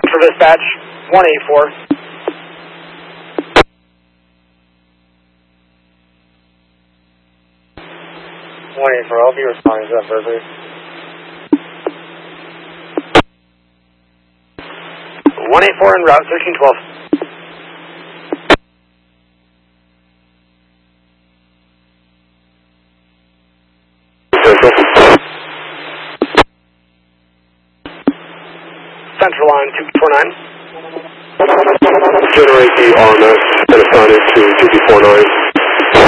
for dispatch, 184. I'll be responding to that Burberry. 184 en route, 1312. Central line 249. Generate the RMS and assign it to 249.